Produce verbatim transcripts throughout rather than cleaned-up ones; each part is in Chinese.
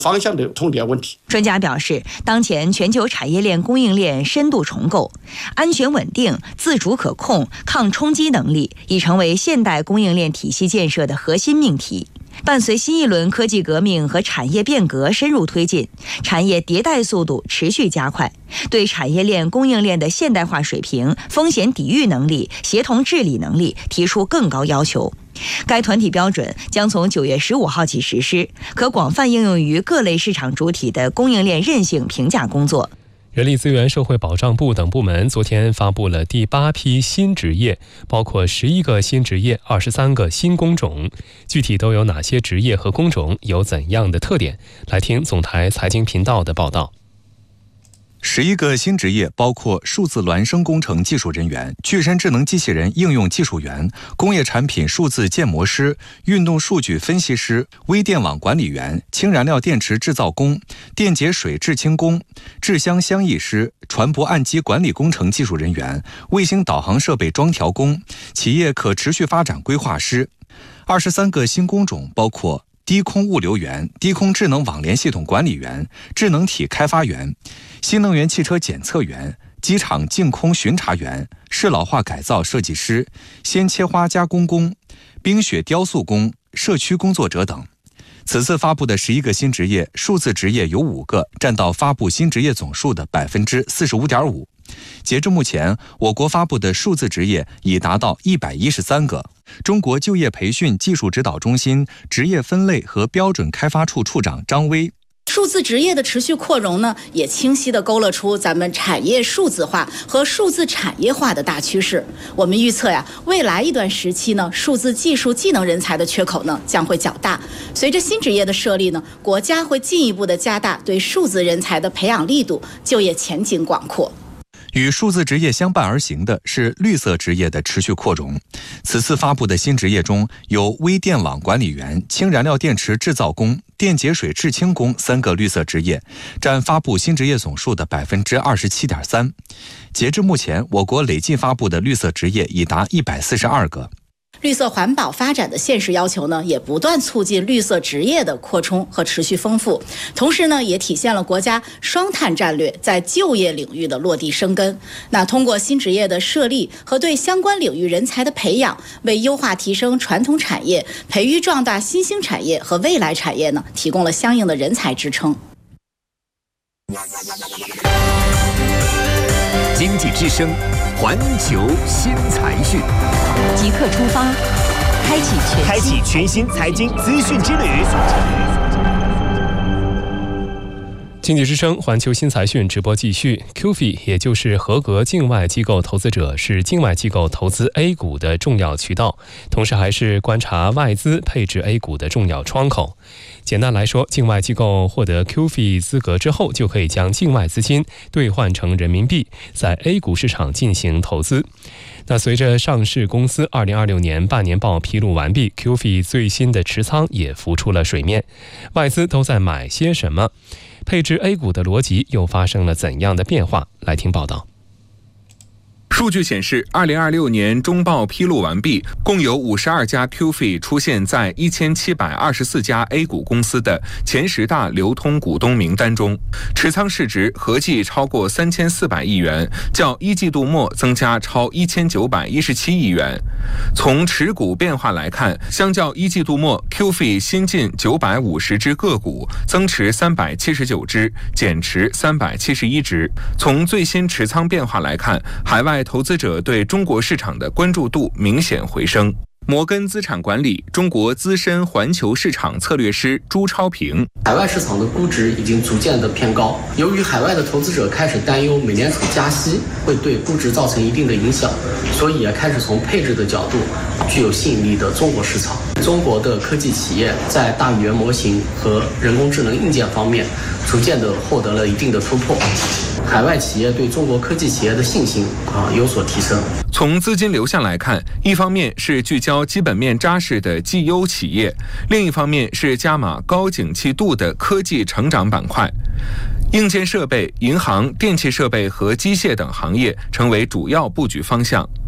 方向的重点问题。 专家表示，当前全球产业链供应链深度重构，安全稳定、自主可控、抗冲击能力已成为现代供应链体系建设的核心命题。伴随新一轮科技革命和产业变革深入推进，产业迭代速度持续加快，对产业链供应链的现代化水平、风险抵御能力、协同治理能力提出更高要求。该团体标准将从九月十五号起实施，可广泛应用于各类市场主体的供应链韧性评价工作。 人力资源社会保障部等部门昨天发布了第八批新职业，包括十一个新职业、二十三个新工种。具体都有哪些职业和工种，有怎样的特点？来听总台财经频道的报道。 十一个新职业包括数字孪生工程技术人员、具身智能机器人应用技术员、工业产品数字建模师、运动数据分析师、微电网管理员、氢燃料电池制造工、电解水制氢工、制箱箱译师、船舶岸基管理工程技术人员、卫星导航设备装调工、企业可持续发展规划师。二十三个新工种包括低空物流员、低空智能网联系统管理员、智能体开发员、新能源汽车检测员、机场净空巡查员、适老化改造设计师、鲜切花加工工、冰雪雕塑工、社区工作者等。此次发布的十一个新职业，数字职业有五个，占到发布新职业总数的百分之四十五点五。截至目前，我国发布的数字职业已达到一百一十三个。中国就业培训技术指导中心职业分类和标准开发处处长张威。 数字职业的持续扩容呢，也清晰地勾勒出咱们产业数字化和数字产业化的大趋势。我们预测呀，未来一段时期呢，数字技术技能人才的缺口呢将会较大。随着新职业的设立呢，国家会进一步的加大对数字人才的培养力度，就业前景广阔。 与数字职业相伴而行的是绿色职业的持续扩容。此次发布的新职业中有微电网管理员、氢燃料电池制造工、电解水制氢工三个绿色职业，占发布新职业总数的百分之二十七点三。截至目前，我国累计发布的绿色职业已达一百四十二个。 绿色环保发展的现实要求呢，也不断促进绿色职业的扩充和持续丰富，同时呢，也体现了国家双碳战略在就业领域的落地生根。那通过新职业的设立和对相关领域人才的培养，为优化提升传统产业、培育壮大新兴产业和未来产业呢，提供了相应的人才支撑。 经济之声，环球新财讯， 即刻出发，开启全开启全新财经资讯之旅。 经济之声环球新财讯直播继续。 Q F I 也就是合格境外机构投资者，是境外机构投资 A 股的重要渠道，同时还是观察外资配置 A 股的重要窗口。简单来说，境外机构获得 Q F I 资格之后，就可以将境外资金兑换成人民币，在 A 股市场进行投资。那随着上市公司二零二六年半年报披露完毕， Q F I 最新的持仓也浮出了水面，外资都在买些什么？配置 A 股的逻辑又发生了怎样的变化？来听报道。 数据显示，二零二六年中报披露完毕，共有五十二家 Q F I 出现在一千七百二十四家 A 股公司的前十大流通股东名单中，持仓市值合计超过三千四百亿元，较一季度末增加超一千九百一十七亿元。从持股变化来看，相较一季度末 ，Q F I 新进九百五十只个股，增持三百七十九只，减持三百七十一只。从最新持仓变化来看，海外投资者对中国市场的关注度明显回升。摩根资产管理中国资深环球市场策略师朱超平： 海外市场的估值已经逐渐的偏高，由于海外的投资者开始担忧美联储加息会对估值造成一定的影响，所以也开始从配置的角度具有吸引力的中国市场。中国的科技企业在大语言模型和人工智能硬件方面逐渐的获得了一定的突破，海外企业对中国科技企业的信心啊有所提升。 从资金流向来看，一方面是聚焦基本面扎实的绩优企业，另一方面是加码高景气度的科技成长板块。硬件设备、银行、电气设备和机械等行业成为主要布局方向。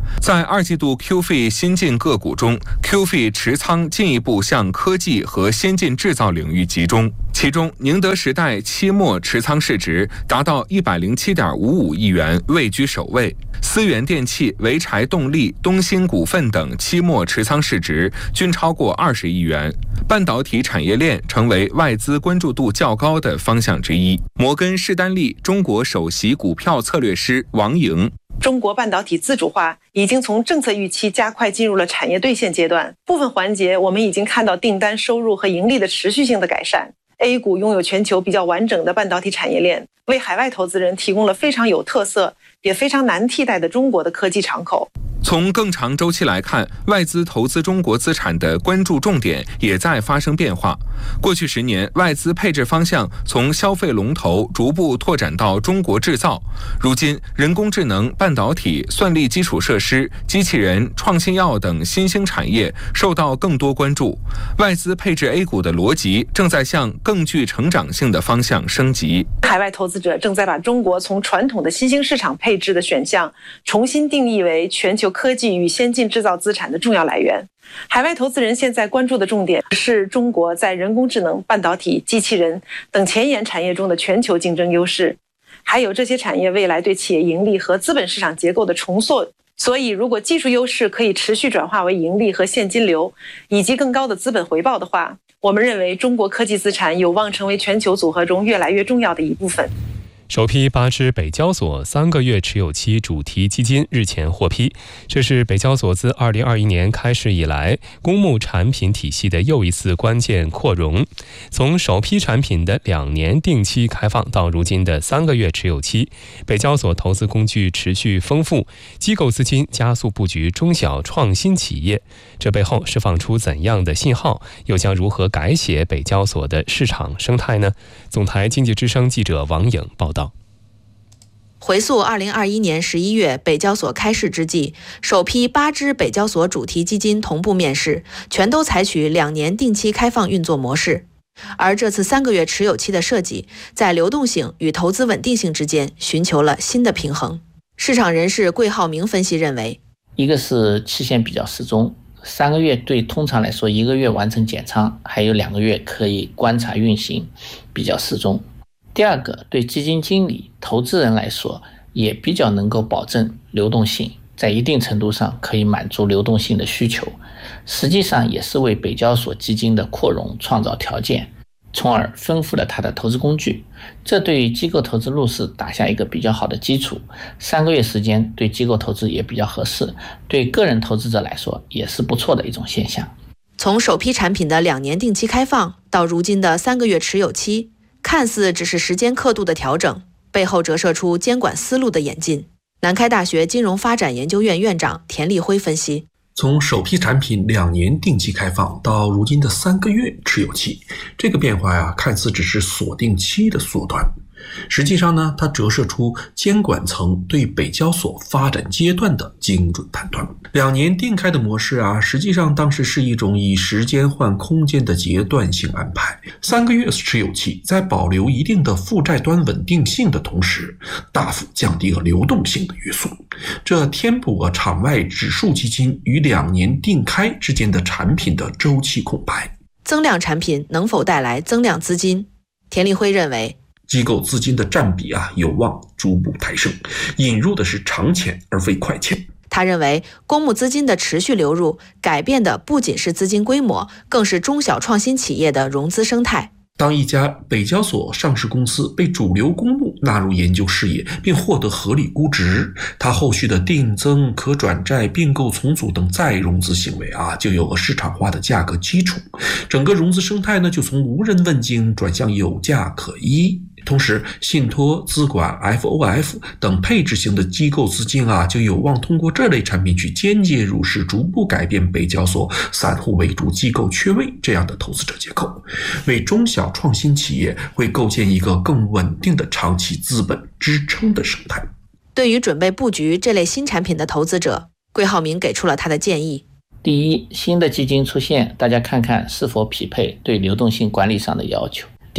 在二季度 Q F I 新进个股中 ，Q F I 持仓进一步向科技和先进制造领域集中，其中宁德时代期末持仓市值达到一百零七点五五亿元，位居首位。思源电器、潍柴动力、东兴股份等期末持仓市值均超过二十亿元。半导体产业链成为外资关注度较高的方向之一。摩根士丹利中国首席股票策略师王莹。 中国半导体自主化已经从政策预期加快进入了产业兑现阶段，部分环节我们已经看到订单、收入和盈利的持续性的改善。A 股拥有全球比较完整的半导体产业链，为海外投资人提供了非常有特色也非常难替代的中国的科技敞口。 从更长周期来看，外资投资中国资产的关注重点也在发生变化。过去十年，外资配置方向从消费龙头逐步拓展到中国制造。如今，人工智能、半导体、算力基础设施、机器人、创新药等新兴产业受到更多关注。外资配置 A 股的逻辑正在向更具成长性的方向升级。 海外投资者正在把中国从传统的新兴市场配置的选项重新定义为全球科技与先进制造资产的重要来源。海外投资人现在关注的重点是中国在人工智能、半导体、机器人等前沿产业中的全球竞争优势，还有这些产业未来对企业盈利和资本市场结构的重塑。所以，如果技术优势可以持续转化为盈利和现金流，以及更高的资本回报的话，我们认为中国科技资产有望成为全球组合中越来越重要的一部分。 首批八只北交所三个月持有期主题基金日前获批，这是北交所自二零二一年开始以来公募产品体系的又一次关键扩容。从首批产品的两年定期开放到如今的三个月持有期，北交所投资工具持续丰富，机构资金加速布局中小创新企业。这背后释放出怎样的信号？又将如何改写北交所的市场生态呢？总台经济之声记者王颖报道。 回溯二零二一年十一月北交所开市之际，首批八只北交所主题基金同步面世，全都采取两年定期开放运作模式。而这次三个月持有期的设计，在流动性与投资稳定性之间寻求了新的平衡。市场人士桂浩明分析认为， 一个是期限比较适中，三个月对通常来说一个月完成减仓，还有两个月可以观察运行，比较适中。第二个，对基金经理、投资人来说也比较能够保证流动性，在一定程度上可以满足流动性的需求，实际上也是为北交所基金的扩容创造条件，从而丰富了它的投资工具。这对于机构投资入市打下一个比较好的基础。三个月时间对机构投资也比较合适，对个人投资者来说也是不错的一种现象。 从首批产品的两年定期开放到如今的三个月持有期，看似只是时间刻度的调整，背后折射出监管思路的演进。南开大学金融发展研究院院长田立辉分析， 从首批产品两年定期开放到如今的三个月持有期，这个变化呀，看似只是锁定期的缩短，实际上呢，它折射出监管层对北交所发展阶段的精准判断。两年定开的模式啊，实际上当时是一种以时间换空间的阶段性安排。三个月持有期，在保留一定的负债端稳定性的同时，大幅降低了流动性的约束，这填补了场外指数基金与两年定开之间的产品的周期空白。 增量产品能否带来增量资金？田立辉认为， 机构资金的占比啊有望逐步抬升，引入的是长钱而非快钱。 他认为，公募资金的持续流入，改变的不仅是资金规模，更是中小创新企业的融资生态。 当一家北交所上市公司被主流公募纳入研究视野，并获得合理估值，它后续的定增、可转债、并购重组等再融资行为啊，就有了市场化的价格基础，整个融资生态呢，就从无人问津转向有价可依。同时，信托、资管、F O F 等配置型的机构资金啊，就有望通过这类产品去间接入市，逐步改变北交所散户为主、机构缺位这样的投资者结构，为中小创新企业会构建一个更稳定的长期资本支撑的生态。 对于准备布局这类新产品的投资者，桂浩明给出了他的建议。 第一，新的基金出现，大家看看是否匹配对流动性管理上的要求。第二，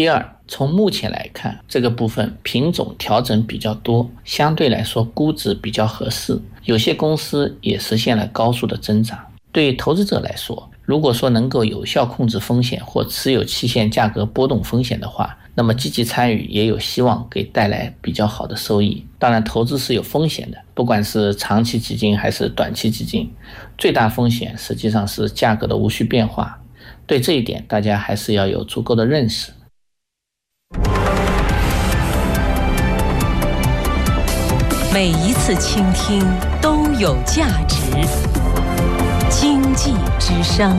从目前来看，这个部分品种调整比较多，相对来说估值比较合适，有些公司也实现了高速的增长。对投资者来说，如果说能够有效控制风险或持有期限价格波动风险的话，那么积极参与也有希望给带来比较好的收益。当然投资是有风险的，不管是长期基金还是短期基金，最大风险实际上是价格的无序变化，对这一点大家还是要有足够的认识。 每一次倾听都有价值。经济之声。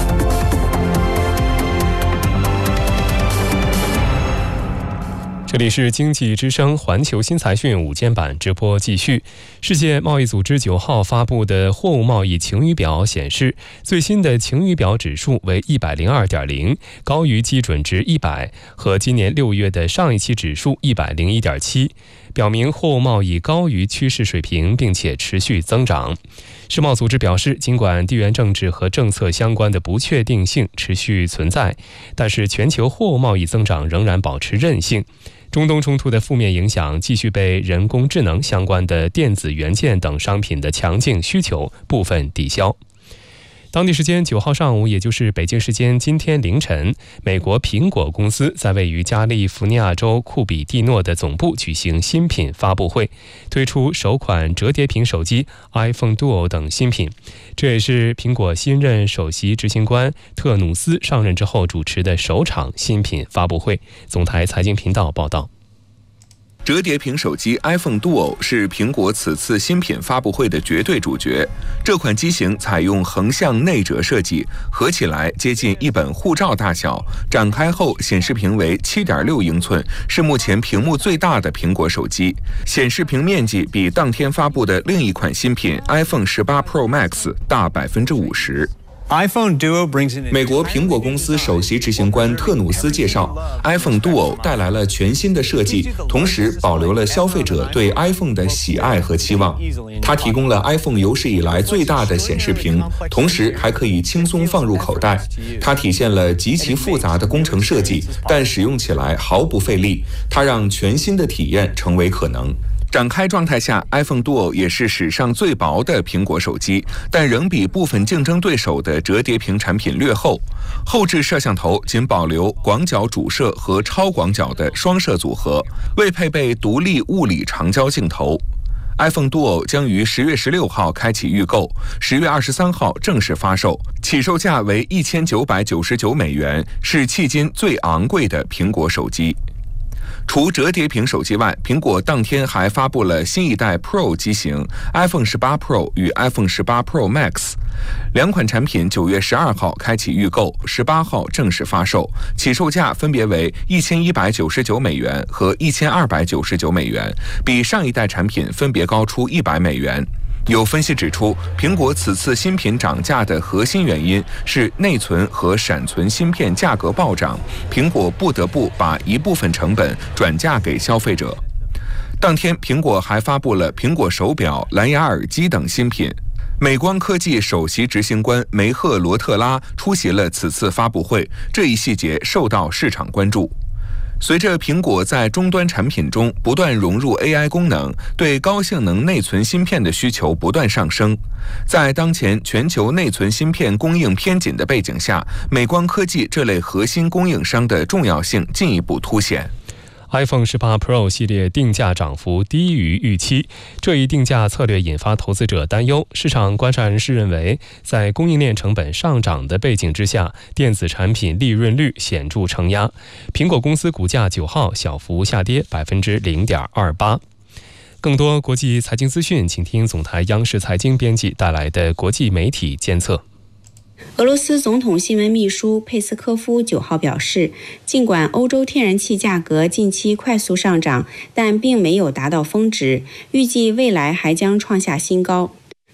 这里是经济之声环球新财讯午间版直播继续。世界贸易组织九号发布的货物贸易晴雨表显示，最新的晴雨表指数为 一百零二点零， 高于基准值一百，和今年六月的上一期指数 一百零一点七， 表明货物贸易高于趋势水平，并且持续增长。世贸组织表示，尽管地缘政治和政策相关的不确定性持续存在，但是全球货物贸易增长仍然保持韧性。中东冲突的负面影响继续被人工智能相关的电子元件等商品的强劲需求部分抵消。当地时间九号上午，也就是北京时间今天凌晨，美国苹果公司在位于加利福尼亚州库比蒂诺的总部举行新品发布会，推出首款折叠屏手机 iPhone Duo 等新品。这也是苹果新任首席执行官特努斯上任之后主持的首场新品发布会。总台财经频道报道。 折叠屏手机 iPhone Duo 是苹果此次新品发布会的绝对主角。这款机型采用横向内折设计，合起来接近一本护照大小，展开后显示屏为 七点六英寸，是目前屏幕最大的苹果手机。显示屏面积比当天发布的另一款新品 iPhone 十八 Pro Max 大 百分之五十。美国苹果公司首席执行官特努斯介绍 ，iPhone Duo 带来了全新的设计，同时保留了消费者对 iPhone 的喜爱和期望。它提供了 iPhone 有史以来最大的显示屏，同时还可以轻松放入口袋。它体现了极其复杂的工程设计，但使用起来毫不费力。它让全新的体验成为可能。展开状态下 ，iPhone Duo 也是史上最薄的苹果手机，但仍比部分竞争对手的折叠屏产品略厚。后置摄像头仅保留广角主摄和超广角的双摄组合，未配备独立物理长焦镜头。iPhone Duo 将于十月十六号开启预购，十月二十三号正式发售，起售价为一千九百九十九美元，是迄今最昂贵的苹果手机。除折叠屏手机外，苹果当天还发布了新一代 Pro 机型 iPhone 十八 Pro 与 iPhone 十八 Pro Max， 两款产品九月十二号开启预购，十八号正式发售，起售价分别为一千一百九十九美元和一千二百九十九美元，比上一代产品分别高出一百美元。有分析指出，苹果此次新品涨价的核心原因是内存和闪存芯片价格暴涨，苹果不得不把一部分成本转嫁给消费者。当天，苹果还发布了苹果手表、蓝牙耳机等新品。美光科技首席执行官梅赫罗特拉出席了此次发布会，这一细节受到市场关注。随着苹果在终端产品中不断融入 A I 功能，对高性能内存芯片的需求不断上升。在当前全球内存芯片供应偏紧的背景下，美光科技这类核心供应商的重要性进一步凸显。 iPhone 十八 Pro 系列定价涨幅低于预期，这一定价策略引发投资者担忧。市场观察人士认为，在供应链成本上涨的背景之下，电子产品利润率显著承压。苹果公司股价九号小幅下跌 百分之零点二八。更多国际财经资讯，请听总台央视财经编辑带来的国际媒体监测。 俄罗斯总统新闻秘书佩斯科夫九号表示，尽管欧洲天然气价格近期快速上涨，但并没有达到峰值，预计未来还将创下新高。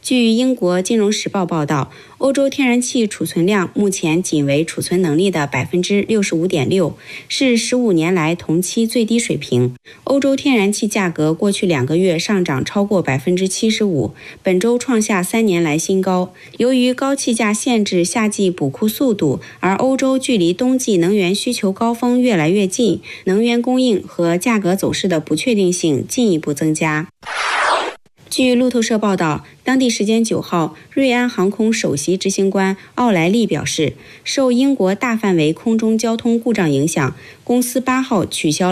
据英国金融时报报道，欧洲天然气储存量目前仅为储存能力的百分之六十五点六，是十五年来同期最低水平。欧洲天然气价格过去两个月上涨超过百分之七十五，本周创下三年来新高。由于高气价限制夏季补库速度，而欧洲距离冬季能源需求高峰越来越近，能源供应和价格走势的不确定性进一步增加。据路透社报道，当地时间九号，瑞安航空首席执行官奥莱利表示，受英国大范围空中交通故障影响，公司八号取消